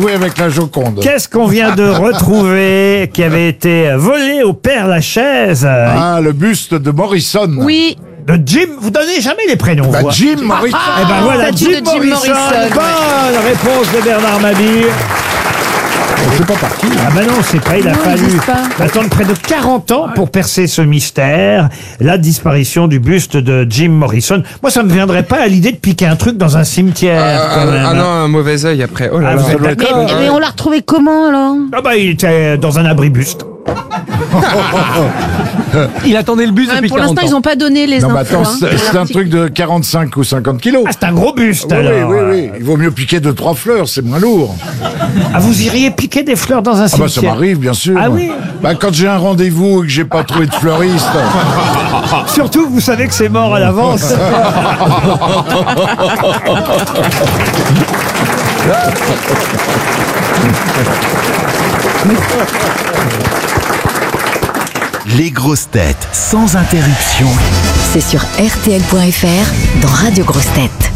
jouer avec la Joconde. Qu'est-ce qu'on vient de retrouver qui avait été volé au Père Lachaise? Ah, le buste de Morrison. Oui. De Jim, vous donnez jamais les prénoms. Bah, vous. Jim Morrison. Eh ben voilà, statue Jim, de Jim Morrison. Morrison. Bonne réponse de Bernard Mabille. C'est pas parti. Ah ben non, c'est pas, il a Non, ils fallu disent pas. attendre près de 40 ans pour percer ce mystère, la disparition du buste de Jim Morrison. Moi, ça me viendrait pas à l'idée de piquer un truc dans un cimetière, quand même. Ah non, un mauvais œil après. Oh là Ah, là. vous êtes d'accord? Mais on l'a retrouvé comment alors? Ah bah, il était dans un abribuste. Il attendait le bus depuis Pour 40 l'instant, ans. ils n'ont pas donné les Non, mais infos. attends, c'est un truc de 45 ou 50 kilos. Ah, c'est un gros buste, Oui, alors. oui. Il vaut mieux piquer 2-3 fleurs, c'est moins lourd. Ah, vous iriez piquer des fleurs dans un Ah bah cimetière? ça m'arrive, bien sûr. Ah oui? Bah quand j'ai un rendez-vous et que j'ai pas trouvé de fleuriste. Surtout que vous savez que c'est mort à l'avance. Les grosses têtes sans interruption. C'est sur RTL.fr dans Radio Grosses Têtes.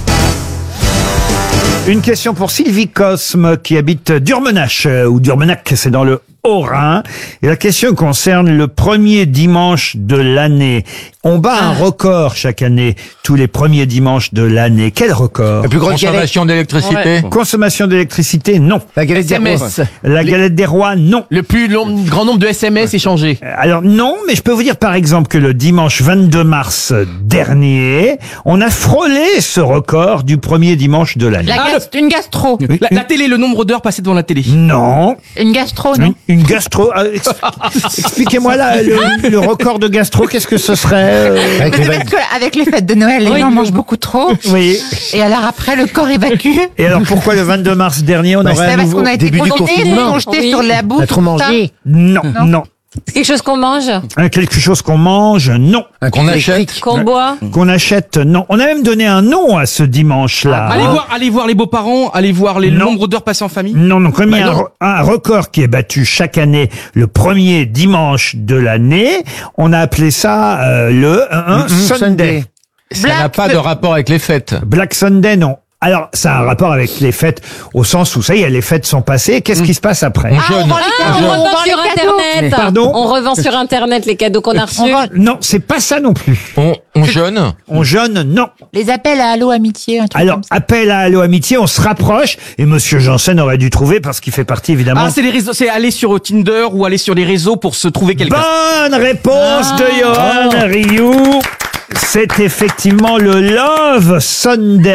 Une question pour Sylvie Cosme qui habite Durmenache, ou Durmenac, c'est dans le Haut-Rhin. Et la question concerne le premier dimanche de l'année. On bat un record chaque année, tous les premiers dimanches de l'année. Quel record? plus grosse consommation d'électricité. Consommation d'électricité, non. La galette des rois. La galette des rois, non. Le plus grand nombre de SMS échangés. Alors non, mais je peux vous dire par exemple que le dimanche 22 mars dernier, on a frôlé ce record du premier dimanche de l'année. Une gastro. La télé, le nombre d'heures passées devant la télé. Non. Une gastro, non? Une gastro. Expliquez-moi là, le record de gastro, qu'est-ce que ce serait? Peut-être qu'avec les fêtes de Noël, les gens mangent beaucoup trop. Oui. Et alors après, le corps évacue. Et alors pourquoi le 22 mars dernier, on aurait C'est un parce nouveau... qu'on a été condamnés, ils sont jetés sur la bouffe. trop mangé. Non, non. C'est quelque chose qu'on mange, Quelque chose qu'on mange, non. Qu'on achète. qu'on boit. Qu'on achète, non. On a même donné un nom à ce dimanche-là. Allez voir les beaux-parents, allez voir les Non. nombres d'heures passées en famille. Non, non, comme il y a non. un record qui est battu chaque année le premier dimanche de l'année, on a appelé ça le Sunday. Ça n'a pas de rapport avec les fêtes. Black Sunday, non. Alors, ça a un rapport avec les fêtes, au sens où ça y est, les fêtes sont passées. Qu'est-ce qui se passe après? On revend sur Internet. Pardon? On revend sur Internet les cadeaux qu'on a reçus. Non, c'est pas ça non plus. On jeûne. On jeûne, non. Les appels à Allo Amitié, un truc Alors, comme ça. appel à Allo Amitié, on se rapproche, et Monsieur Janssen aurait dû trouver parce qu'il fait partie évidemment. Ah, c'est les réseaux, c'est aller sur Tinder ou aller sur les réseaux pour se trouver quelqu'un. Bonne réponse de Johan Rioux. C'est effectivement le Love Sunday.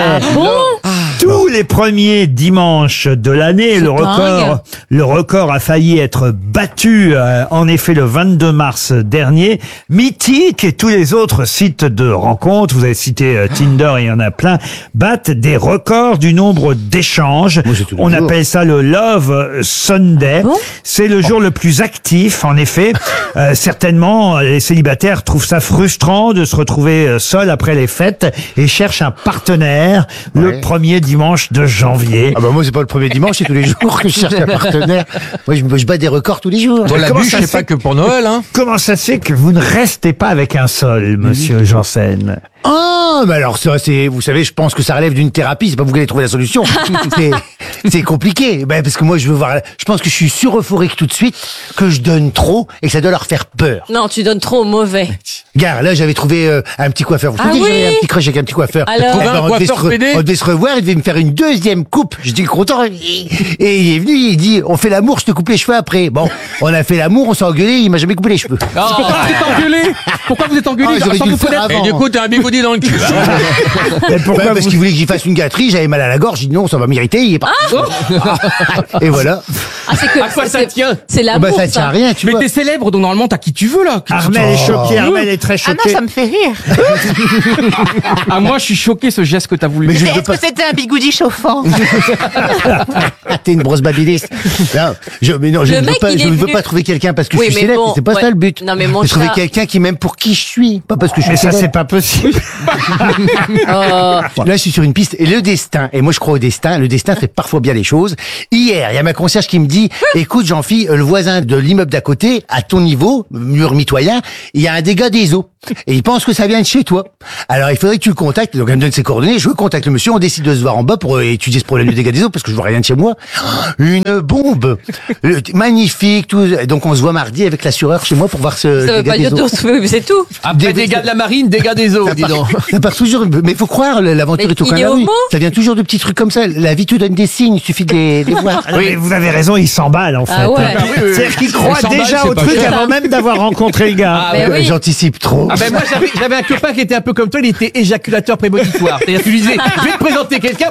Tous les premiers dimanches de l'année, le record a failli être battu, en effet, le 22 mars dernier. Mythique et tous les autres sites de rencontres, vous avez cité Tinder, il y en a plein, battent des records du nombre d'échanges. On appelle ça le Love Sunday. C'est le jour le plus actif, en effet. Certainement, les célibataires trouvent ça frustrant de se retrouver seul après les fêtes et cherchent un partenaire le premier dimanche de janvier. Ah bah moi c'est pas le premier dimanche, c'est tous les jours que je cherche un partenaire. Moi je bats des records tous les jours. Bon, la Comment bûche, ça c'est se fait pas que pour Noël, hein. Comment ça se fait que vous ne restez pas avec un seul, monsieur Janssen? Ah, mais alors ça, c'est, vous savez, je pense que ça relève d'une thérapie. C'est pas vous qui allez trouver la solution. C'est compliqué. Ben parce que moi, je veux voir. Je pense que je suis sur euphorique tout de suite, que je donne trop et que ça doit leur faire peur. Non, tu donnes trop au mauvais. Gare, là, j'avais trouvé un petit coiffeur. Vous savez que j'avais un petit crush avec un petit coiffeur. Alors Eh ben, coiffeur on devait se revoir. Il devait me faire une deuxième coupe. J'étais content. Et il est venu. Il dit, on fait l'amour. Je te coupe les cheveux après. Bon, on a fait l'amour. On s'est engueulé. Il m'a jamais coupé les cheveux. Pourquoi vous êtes engueulé? Pourquoi vous êtes engueulé? Ah, j'aurais sans dû vous le faire connaître? avant. Et du coup, t'as un bigoudi dans le cul. Mais pourquoi Parce vous... qu'il voulait que j'y fasse une gâterie. J'avais mal à la gorge. J'ai dit non, ça va m'irriter. Il est parti. Et voilà. Ah, c'est que À quoi ça tient? c'est la Bah, bourse. ça tient à rien, tu Mais vois. t'es célèbre, donc normalement, t'as qui tu veux, là. Armel est choqué, Armel est très Ah choqué. non, ça me fait rire. Ah, moi, je suis choqué, ce geste que t'as voulu. Mais je Est-ce veux pas. que c'était un bigoudi chauffant? T'es une brosse babyliste. Non, je Le ne veux mec, pas, il je est ne veux venu- pas trouver quelqu'un parce que Oui, je suis mais célèbre. bon, C'est pas ouais. ça le but. Non, mais mon C'est trouver chat- quelqu'un qui m'aime pour qui je suis, pas parce que je suis Mais ça, c'est célèbre. pas possible. Oh. Là, je suis sur une piste et le destin. Et moi, je crois au destin. Le destin fait parfois bien les choses. Hier, il y a ma concierge qui me dit dit, écoute Jean-Philippe, le voisin de l'immeuble d'à côté, à ton niveau, mur mitoyen, il y a un dégât des eaux. Et il pense que ça vient de chez toi. Alors il faudrait que tu le contactes. Donc elle me donne ses coordonnées, je contacte le monsieur, on décide de se voir en bas pour étudier ce problème du dégât des eaux, parce que je vois rien de chez moi. Une bombe magnifique, tout. Donc on se voit mardi avec l'assureur chez moi pour voir ce Ça veut dégât pas des dire eaux. tout, c'est tout. Après dégâts de la marine, dégâts des eaux, dis donc. Ça part toujours, mais il faut croire, l'aventure Mais est au il coin de est la au rue. mot. Ça vient toujours de petits trucs comme ça. La vie te donne des signes, il suffit de les voir. Ah non, mais vous avez raison, il s'emballe en fait. Ah ouais. C'est-à-dire qu'il croit 100 balles, déjà c'est au pas truc cher. avant même d'avoir rencontré le gars. Mais oui. J'anticipe trop. Ah ben moi j'avais un copain qui était un peu comme toi, il était éjaculateur prémonitoire. C'est-à-dire tu lui disais, je vais te présenter quelqu'un.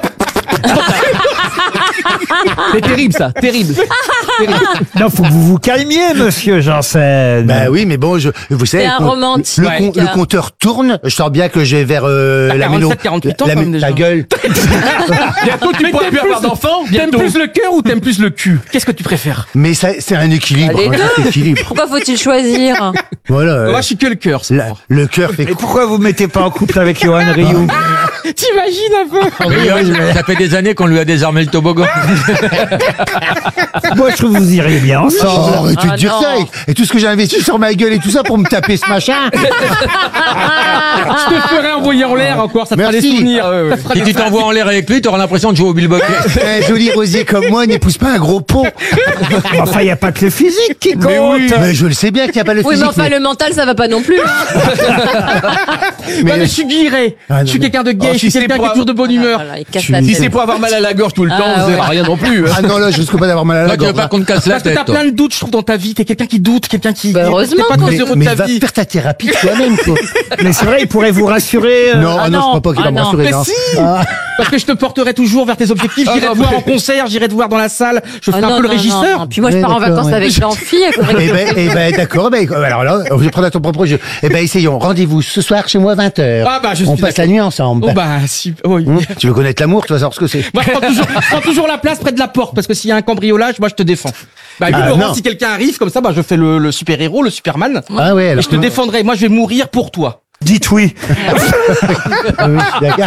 C'est terrible ça, terrible. Non, faut que vous vous calmiez, monsieur Janssen. Bah oui, mais bon, vous savez, C'est un romantique. le compteur tourne. Je sens bien que je vais vers la 47, 48 ans, la quand même, déjà. ta gueule. Bientôt tu pourras plus avoir d'enfants. T'aimes plus le cœur ou t'aimes plus le cul? Qu'est-ce que tu préfères? Mais ça, c'est un équilibre. Les hein, deux. c'est équilibre. Pourquoi faut-il choisir? Voilà. Moi je suis que le cœur. c'est bon. Le cœur fait Et pourquoi vous mettez pas en couple avec Johan Rioux? T'imagines un peu? Ça fait des années qu'on lui a désarmé le toboggan. Moi, je trouve que vous iriez bien ensemble. Oh, arrêtez de Ah, dire non. ça. Et tout ce que j'ai investi sur ma gueule et tout ça pour me taper ce machin. Je te ferai envoyer en l'air encore, ça te fera des Merci. souvenirs. Ça te fera Si des- tu t'envoies en l'air avec lui, t'auras l'impression de jouer au billbocket. Un joli rosier comme moi n'épouse pas un gros pot. Enfin, il n'y a pas que le physique qui compte. Mais je le sais bien qu'il n'y a pas le Oui, mais physique. enfin, le mental, ça va pas non plus. Mais je suis guiré. Ah, non, Je suis quelqu'un de gay, Oh, je suis si c'est quelqu'un qui pour- est toujours de bonne humeur. Voilà, il casse la Si tête. c'est pour avoir mal à la gorge tout le temps, Ah, ça sert à ouais. rien non plus. Ah non, là, je risque pas d'avoir mal à la Toi, tu veux gorge. pas qu'on te casse la Parce que tête, t'as toi. plein de doutes, je trouve, dans ta vie. T'es quelqu'un qui doute, quelqu'un qui. Bah, heureusement t'es pas qu'on- très heureux de Mais ta va vie. faire ta thérapie toi-même, toi. Mais c'est vrai, il pourrait vous rassurer. Non, ah non, je non. crois pas qu'il va Ah me non. rassurer. Mais non. si Ah. Parce que je te porterai toujours vers tes objectifs. J'irai te voir en concert, j'irai te voir dans la salle. Je ferai Ah, un non, peu le non, régisseur. non. Puis moi, je Ouais, pars en d'accord, vacances ouais. avec Jean-Philippe. Eh ben, d'accord. Ben, alors là, je vais prendre à ton propre jeu. Eh ben, essayons. Rendez-vous ce soir chez moi 20h. Ah, bah, je On suis passe la d'accord. nuit ensemble. Oh bah, si. Oui. Tu veux connaître l'amour, tu vas savoir ce que c'est. Moi, je prends toujours la place près de la porte parce que s'il y a un cambriolage, moi, je te défends. Bah, écoute, Ah, Laurent, non. si quelqu'un arrive comme ça, bah, je fais le super-héros, le Superman. Ah ouais, Et alors. je te défendrai. Moi, je vais mourir pour toi. Dites oui. Ah oui, d'accord.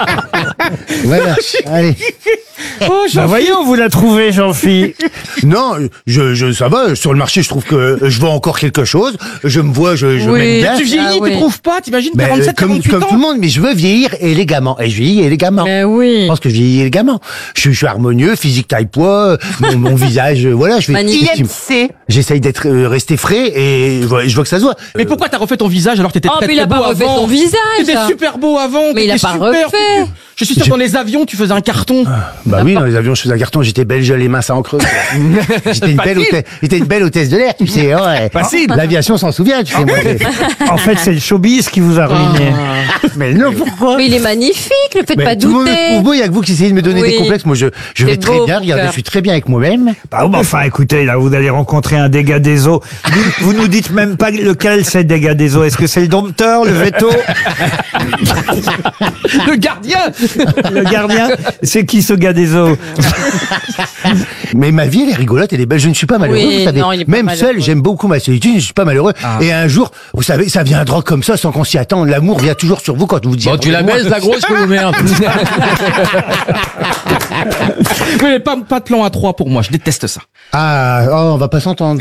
Voilà. Allez. Oh, Bah voyons, vous la trouvez, Jean-Philippe. Non, ça va. Sur le marché, je trouve que je vends encore quelque chose. Je me vois, je Oui. m'aime bien. Tu vieillis, Ah, tu oui. trouves pas? T'imagines Ben, 47, comme 48 ans? tout le monde, mais je veux vieillir élégamment. Et je vieillis élégamment. Mais Je oui. pense que je vieillis élégamment. Je suis harmonieux, physique taille poids, mon visage, voilà, je vais. Magnifique. IMC. J'essaye d'être resté frais et je vois que ça se voit. Mais pourquoi t'as refait ton visage alors que t'étais Oh, très mais il très a beau pas refait avant? son visage. T'étais super beau avant. Mais il a t'étais pas super refait. foutu. Je suis sûr que dans les avions, tu faisais un carton. Bah oui, dans les avions, je faisais un carton, j'étais belge, les mains sans creux. J'étais une belle hôtesse de l'air, tu sais. Ouais. Facile. L'aviation s'en souvient, tu sais. Moi, En fait, c'est le showbiz qui vous a ruiné. mais non, pourquoi? Mais il est magnifique, le faites Mais pas tout le monde me douter. trouve beau, il y a que vous qui essayez de me donner Oui. des complexes. Moi, je vais C'est très beau, bien, mon regardez, cœur. je suis très bien avec moi-même. Bah, enfin, écoutez, là, vous allez rencontrer un dégât des eaux. Vous nous dites même pas lequel c'est le dégât des eaux. Est-ce que c'est le dompteur, le veto, Le gardien. le gardien? C'est qui ce gars des eaux? Mais ma vie, elle est rigolote, elle est belle. Je ne suis pas malheureux, Oui, vous savez. non, il est pas Même malheureux. seul, j'aime beaucoup ma solitude, je suis pas malheureux. Et un jour, vous savez, ça viendra comme ça, sans qu'on s'y attende. L'amour vient toujours sur vous quand vous dites. Bon, tu la baises, la grosse, que vous merde. Oui, mais pas de plan à 3 pour moi. Je déteste ça. Ah, oh, on va pas s'entendre.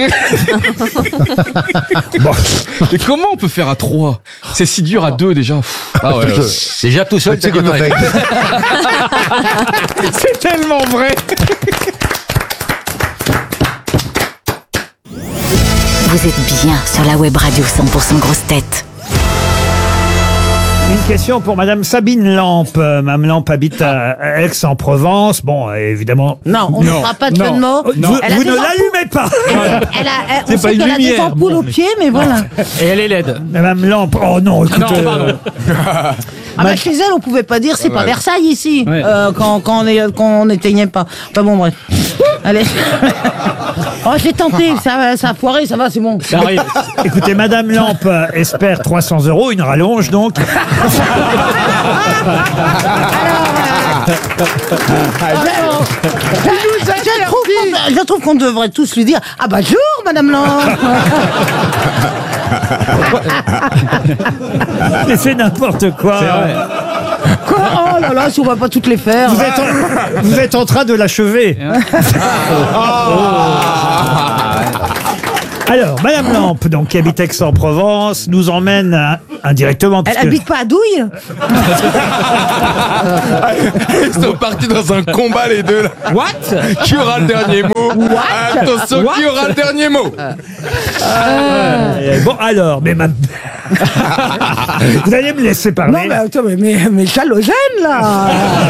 Mais comment on peut faire à 3? C'est si dur à 2 déjà. Ah ouais, déjà tout seul, Tu sais t'as quand on gagné. fait- C'est tellement vrai. Vous êtes bien sur la web radio 100% grosse tête. Une question pour Madame Sabine Lampe. Madame Lampe habite à Aix-en-Provence. Bon, évidemment. Non, on ne fera pas de jeu de mots. Vous, Elle a vous des ne ampoules. l'allumez pas. On C'est pas sait une qu'elle a des lumière. ampoules aux pieds, mais voilà. Et elle est laide. Madame Lampe. Oh non, écoute. Non, pardon. Ah bah chez elle, on pouvait pas dire c'est pas Versailles ici, Ouais. quand on n'éteignait pas. Enfin bon, bref. Allez. Oh, j'ai tenté, ça a foiré, ça va, c'est bon. Ça arrive. Écoutez, Madame Lampe espère 300 €, une rallonge donc. Je trouve qu'on devrait tous lui dire ah bah jour, Madame Lampe. Mais c'est n'importe quoi. C'est vrai. Quoi? Oh là là, si on va pas toutes les faire. Vous êtes en train de l'achever. Alors, Madame Lampe, donc, qui habite Aix-en-Provence, nous emmène indirectement. Elle habite pas à Douille? Ils sont partis dans un combat, les deux, là. What? Qui aura le dernier mot? Attention, qui aura le dernier mot? Bon, alors, mais vous allez me laisser parler. Non, mais attends, mais Chalogène, là.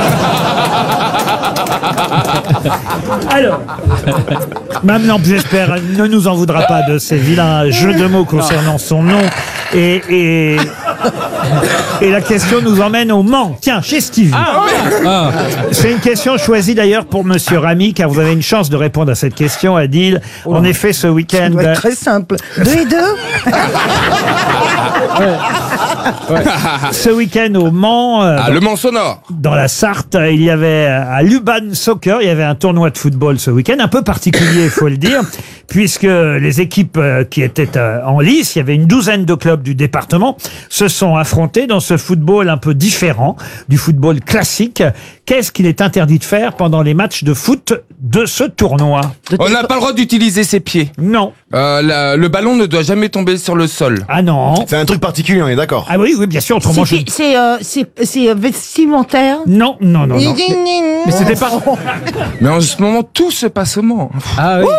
Alors, Mme Lampe, j'espère, ne nous en voudra pas de ces vilains jeux de mots concernant son nom. Et la question nous emmène au Mans. Tiens, chez Stevie. C'est une question choisie d'ailleurs pour Monsieur Ramy, car vous avez une chance de répondre à cette question, Adil. En effet, ce week-end... Ça doit être très simple. 2 et 2. Ce week-end au Mans... Le Mans sonore. Dans la Sarthe, il y avait à Luban Soccer, il y avait un tournoi de football ce week-end, un peu particulier, il faut le dire, puisque les équipes qui étaient en lice, il y avait une douzaine de clubs du département, se sont affrontés dans ce football un peu différent du football classique. Qu'est-ce qu'il est interdit de faire pendant les matchs de foot de ce tournoi? On n'a pas le droit d'utiliser ses pieds. Non. Le ballon ne doit jamais tomber sur le sol. Ah non. C'est un truc particulier, on est d'accord. Ah oui, bien sûr, autrement je... C'est vestimentaire? Non. Mais c'était pas... Mais en ce moment, tout se passe au Mans. Ah oui.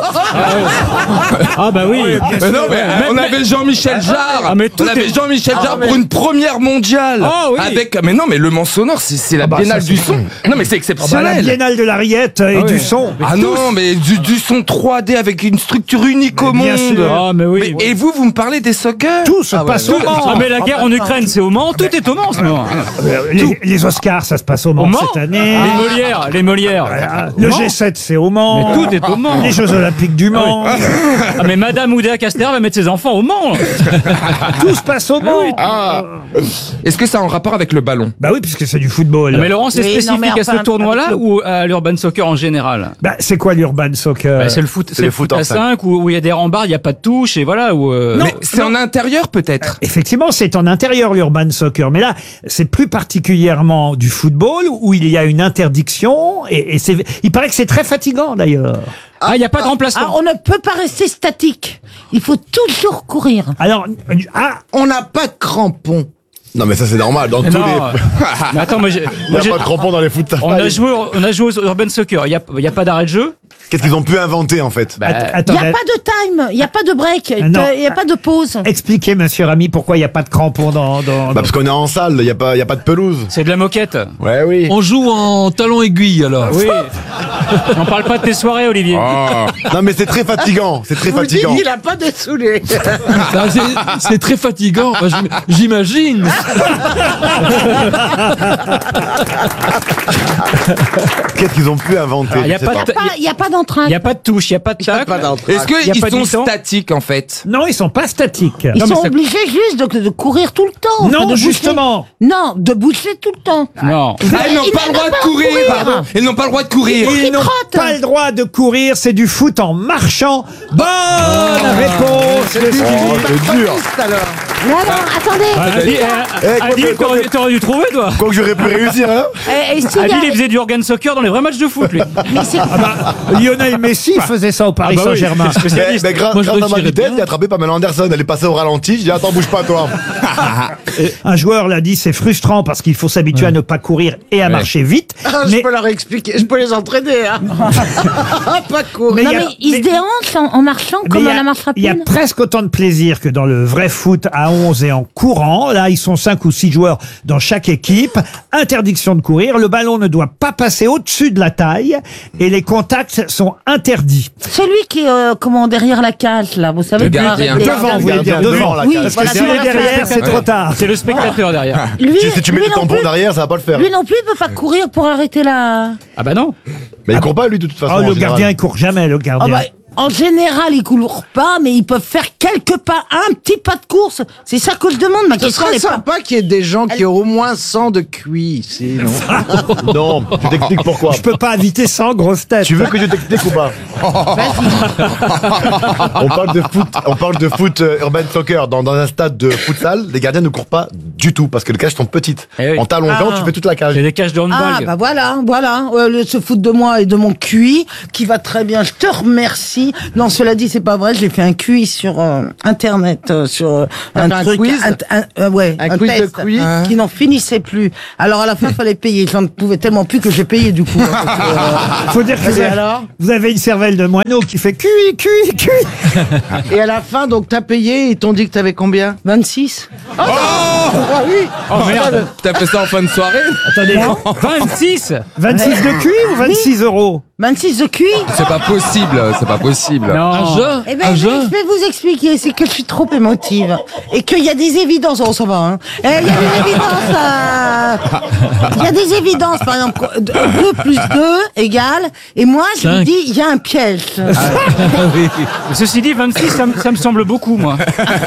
Ah bah oui. Mais non, mais on avait Jean-Michel Jarre. Ah, mais tout on avait est- Jean-Michel Jarre pour une première mondiale. Ah oui. Avec, mais non, mais le Mans sonore, c'est la biennale du son. Non, mais c'est La exceptionnel. biennale de la rillette et du son. Ah non, mais du son 3D avec une structure unique au bien monde. sûr. Ah mais oui. Et vous me parlez des soccer? Tout se passe au Mans. Ah mais la guerre en Ukraine, c'est au Mans. Tout est au Mans, ce moment. Les Oscars, ça se passe au Mans, Au Mans cette année. Les Molières. Le G7, c'est au Mans. Mais tout est au Mans. Les Jeux Olympiques du Mans. Ah mais Madame Oudéa Castéra va mettre ses enfants au Mans. Tout se passe au Mans. Ah. Est-ce que ça a un rapport avec le ballon? Bah oui, puisque c'est du football. Mais Laurent, c'est Oui, spécifique non, mais à ce enfin, tournoi-là avec le- ou à l'urban soccer en général? Bah, c'est quoi l'urban soccer? Bah, c'est le foot, c'est le foot en à 5 où il y a des rembarres, il n'y a pas de touche et voilà. Mais c'est en intérieur peut-être. Effectivement, c'est en intérieur l'urban soccer, mais là, c'est plus particulièrement du football où il y a une interdiction et il paraît que c'est très fatigant d'ailleurs. Ah, il n'y a pas de remplacement. On ne peut pas rester statique. Il faut toujours courir. Alors, On n'a pas de crampons. Non, mais ça, c'est normal. Dans tous Non, les. mais attends, Il n'y a pas de crampons dans les foot. on a joué au urban soccer. Il y a pas d'arrêt de jeu. Qu'est-ce qu'ils ont pu inventer, en fait? Il n'y a pas de time, il n'y a pas de break, il Non. n'y a pas de pause. expliquez, monsieur Ramy, pourquoi il n'y a pas de crampons dans... Bah, parce qu'on est en salle, il n'y a pas de pelouse. C'est de la moquette. Ouais, oui. On joue en talon aiguille alors. Oui. On parle pas de tes soirées, Olivier. Non, mais c'est très fatigant. C'est très Je vous dis, fatigant. il n'a pas de saoulé. Ah, c'est très fatigant, bah, j'imagine. Qu'est-ce qu'ils ont pu inventer? Il n'y a Je sais pas de- Il n'y a pas d'entrain. il y a pas de touche, il n'y a pas de tacle. Est-ce Y a qu'ils pas de sont mi-temps statiques en fait? Non, ils sont pas statiques. Ils Non, mais sont c'est- obligés juste de courir tout le temps. Non, enfin, de bouger. justement. Non, de bouger tout le temps. Non. Ah, ils n'ont pas le droit de courir. Pardon. Ils n'ont pas le droit de courir. Ils n'ont pas le droit de courir, c'est du foot en marchant. Bonne réponse de Stevie. C'est dur. Mais alors, attendez. Adil, t'aurais dû trouver, toi. Quoi que j'aurais pu réussir, hein? Et s'il y a- Adil, il faisait du organ soccer dans les vrais matchs de foot, lui. Mais c'est- Lionel Messi faisait ça au Paris Ah bah oui, Saint-Germain. c'est spécialiste. Mais grâce Moi, je à ma retirais vitesse, bien. j'ai attrapé Pamela Anderson. Elle est passée au ralenti. Je dis, attends, bouge pas, toi. Un joueur l'a dit, c'est frustrant parce qu'il faut s'habituer à ne pas courir et à marcher vite. Je Mais peux leur expliquer, je peux les entraîner. Hein. Pas courir. Mais Non, il y a- mais ils se déhanchent en marchant mais comme il y à a- la marche il y a rapide. presque autant de plaisir que dans le vrai foot à 11 et en courant. Là, ils sont 5 ou 6 joueurs dans chaque équipe. Interdiction de courir. Le ballon ne doit pas passer au-dessus de la taille et les contacts sont interdits. Celui qui est derrière la cage, là, vous savez. Le pour gardien. arrêter- Devant, vous voulez dire devant. la Oui, cage. Parce que voilà, s'il est voilà, derrière, c'est trop tard. C'est le spectateur derrière. Lui, Si tu mets lui le non tampon plus- derrière, ça va pas le faire. Lui non plus, il peut pas courir pour arrêter la... Ah bah non. Mais il court pas, lui, de toute façon. Oh, en le général. gardien, il court jamais, le Ah gardien. bah, en général, ils courent pas, mais ils peuvent faire quelques pas, un petit pas de course. C'est ça que je demande. Ma Ce question serait n'est pas... sympa qu'il y ait des gens qui ont au moins 100 de QI ici, non? Non, je t'explique pourquoi. Je peux pas inviter 100 grosses têtes. Tu veux que je t'explique ou pas? On parle de foot urban soccer dans un stade de futsal. Les gardiens ne courent pas du tout, parce que les cages sont petites. En t'allongeant, tu fais toute la cage. C'est des cages de handball. Ah, bah voilà. Se foutre de moi et de mon QI, qui va très bien, je te remercie. Non, cela dit, c'est pas vrai, j'ai fait un QI sur Internet, sur un truc, quiz un quiz de test quiz qui n'en finissait plus. Alors à la fin, fallait payer. J'en pouvais tellement plus que j'ai payé du coup. Faut dire que vous avez une cervelle de moineau qui fait QI. Et à la fin, donc, t'as payé, ils t'ont dit que t'avais combien? 26. Ah oui. Oh merde, t'as fait ça en fin de soirée? Attendez, 26 26 de QI ou 26 euros? 26 de QI. C'est pas possible. Non. Eh ben, je vais vous expliquer, c'est que je suis trop émotive et qu'il y a des évidences. Oh, ça va, hein. Il y a des évidences. Il y a des évidences, par exemple, 2 plus 2 égale. Et moi, je me dis, il y a un piège. Oui. Ceci dit, 26, ça me semble beaucoup, moi.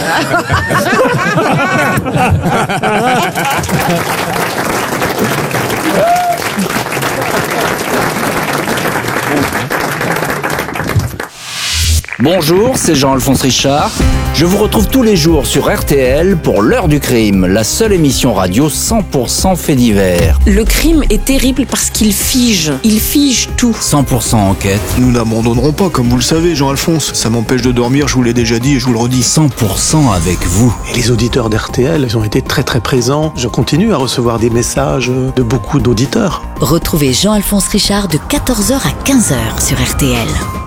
Bonjour, c'est Jean-Alphonse Richard. Je vous retrouve tous les jours sur RTL pour l'heure du crime, la seule émission radio 100% fait divers. Le crime est terrible parce qu'il fige tout. 100% enquête. Nous n'abandonnerons pas, comme vous le savez, Jean-Alphonse. Ça m'empêche de dormir, je vous l'ai déjà dit et je vous le redis. 100% avec vous. Et les auditeurs d'RTL, ils ont été très très présents. Je continue à recevoir des messages de beaucoup d'auditeurs. Retrouvez Jean-Alphonse Richard de 14h à 15h sur RTL.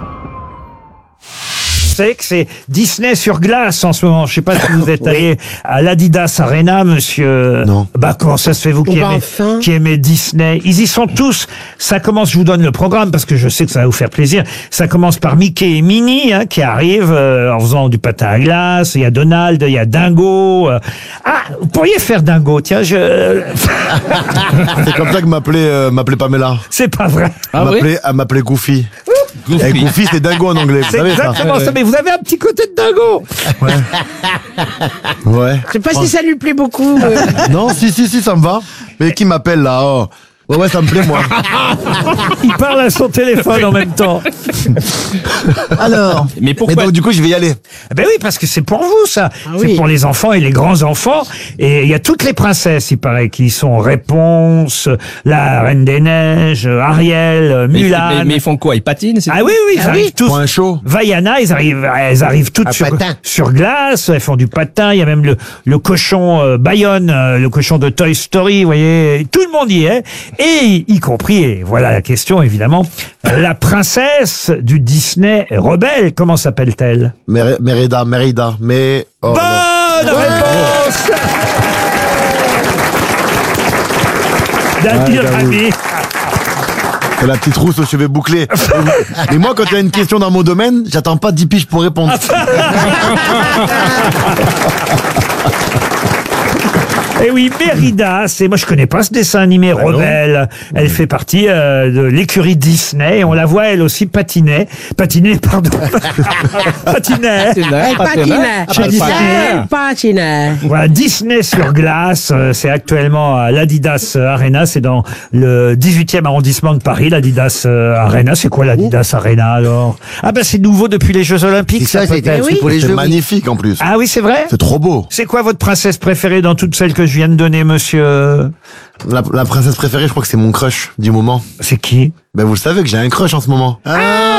Vous savez que c'est Disney sur glace en ce moment. Je sais pas si vous êtes allé à l'Adidas Arena, monsieur. Non. Bah, comment ça se fait, vous qui aimez Disney? Ils y sont tous. Ça commence, je vous donne le programme parce que je sais que ça va vous faire plaisir. Ça commence par Mickey et Minnie, qui arrivent en faisant du patin à glace. Il y a Donald, il y a Dingo. Ah, vous pourriez faire Dingo, tiens, C'est comme ça que m'appelait Pamela. C'est pas vrai. Elle m'appelait Goofy. Et Goofy, c'est Dingo en anglais, vous C'est savez exactement ça. ça, mais vous avez un petit côté de Dingo. Ouais. Je sais pas si ça lui plaît beaucoup. Non, si, ça me va. Mais qui m'appelle là? Oh. Ouais, ça me plaît, moi. Il parle à son téléphone en même temps. Alors. Mais pourquoi? Mais donc, du coup, je vais y aller. Ben oui, parce que c'est pour vous, ça. C'est oui. pour les enfants et les grands-enfants. Et il y a toutes les princesses, il paraît, qui sont Réponse, la Reine des Neiges, Ariel, Mulan. Mais ils font quoi? Ils patinent? Ah oui, ils arrivent tous. Point chaud. Vaiana, elles arrivent toutes sur glace, elles font du patin. Il y a même le cochon Bayonne, le cochon de Toy Story, vous voyez. Tout le monde y est. Et y compris, et voilà la question évidemment, la princesse du Disney rebelle, comment s'appelle-t-elle? Mérida. Mais. Oh, Bonne réponse d'Adil Rami. C'est la petite rousse aux cheveux bouclés. Et moi, quand il y a une question dans mon domaine, j'attends pas 10 piges pour répondre. Et oui, Mérida, moi je connais pas ce dessin animé Rebelle. Elle fait partie de l'écurie Disney. Et on la voit elle aussi patiner, pardon. Patinait. Chez Disney. Voilà, Disney sur glace, c'est actuellement à l'Adidas Arena, c'est dans le 18e arrondissement de Paris, l'Adidas Arena. C'est quoi l'Adidas Arena alors? Ah ben c'est nouveau depuis les Jeux Olympiques. C'est ça, c'est pour les C'est jeux. magnifique en plus. Ah oui, c'est vrai? C'est trop beau. C'est quoi votre princesse préférée dans toutes celles que je viens de donner, monsieur? La princesse préférée, je crois que c'est mon crush du moment. C'est qui? Ben vous le savez que j'ai un crush en ce moment. Le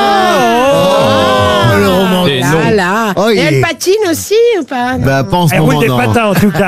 roman. Oh, et elle patine aussi ou pas? Ben pas en ce Elle moment, roule des non. patins en tout cas.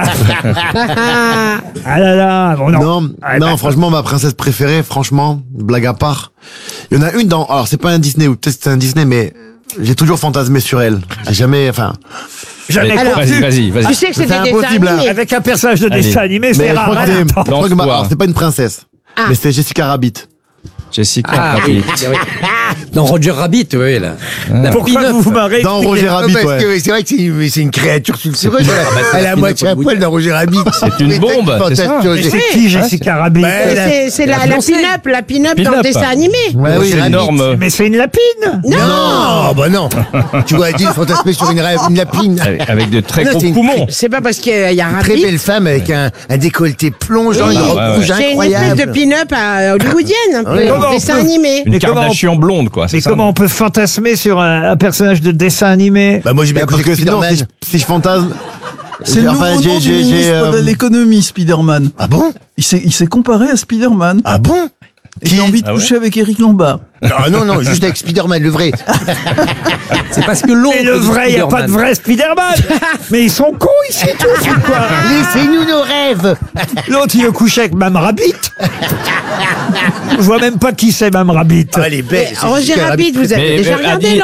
Ah là là, bon, non. Non, franchement, ma princesse préférée, franchement, blague à part. Il y en a une dans, alors c'est pas un Disney, ou peut-être c'est un Disney, mais j'ai toujours fantasmé sur elle. Jamais, enfin. Jamais compris. Vas-y. Tu sais que c'est des dessins impossible, animés. Avec un personnage de dessin animé, Mais c'est je rare. crois que hein. je crois que alors, c'est pas une princesse. Mais c'est Jessica Rabbit. Jessica Rabbit. Dans Roger Rabbit, oui, là. Pourquoi vous vous marrez? Dans Roger Rabbit, Parce ouais. que c'est vrai que c'est une créature sulfureuse. Elle a à moitié à poil dans Roger Rabbit. C'est une bombe, c'est ça. Mais c'est qui Jessica Rabbit? C'est la pin-up dans le dessin animé. Ouais, oui, C'est énorme. Mais c'est une lapine. Non, bah non. Tu vois, elle dit fantasmer sur une lapine. Avec de très Non, gros c'est une poumons. C'est pas parce qu'il y a un Très belle femme avec un décolleté plongeant, une robe rouge C'est une incroyable. espèce de pin-up hollywoodienne, un peu, Oui. dessin animé. Une Mais comment Kardashian blonde, quoi. Mais c'est ça comment on peut fantasmer sur un personnage de dessin animé? Bah moi j'ai bien Parce compris que sinon, Spider-Man. si je fantasme, C'est le nouveau nom du ministre de l'économie, Spider-Man. Ah bon? Il s'est comparé à Spider-Man. Ah bon? Et il a envie de coucher avec Éric Lombard. Non, juste avec Spider-Man, le vrai. C'est parce que l'autre. Et le vrai, il n'y a pas de vrai Spider-Man. Mais ils sont cons ici tous, ou quoi? Laissez-nous nos rêves. L'autre, il veut coucher avec Mme Rabbit. Je vois même pas qui c'est Mme Rabbit. Elle est belle. Roger Rabbit, vous avez déjà regardé